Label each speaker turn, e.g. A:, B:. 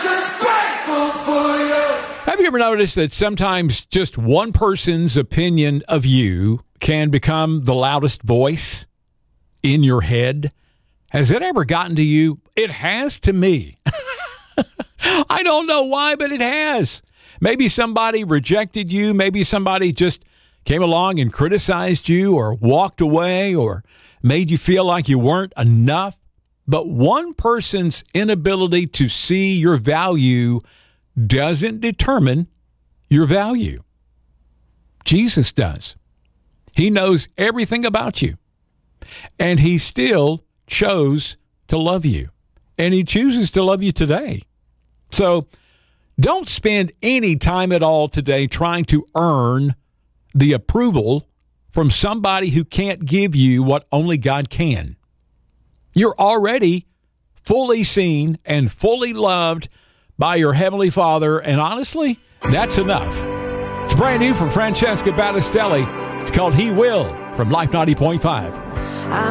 A: just grateful for you.
B: Have you ever noticed that sometimes just one person's opinion of you can become the loudest voice in your head? Has it ever gotten to you? It has to me. I don't know why, but it has. Maybe somebody rejected you. Maybe somebody just came along and criticized you or walked away or made you feel like you weren't enough. But one person's inability to see your value doesn't determine your value. Jesus does. He knows everything about you. And he still chose to love you. And he chooses to love you today. So don't spend any time at all today trying to earn the approval from somebody who can't give you what only God can. You're already fully seen and fully loved by your Heavenly Father, and honestly, that's enough. It's brand new from Francesca Battistelli. It's called He Will from Life 90.5.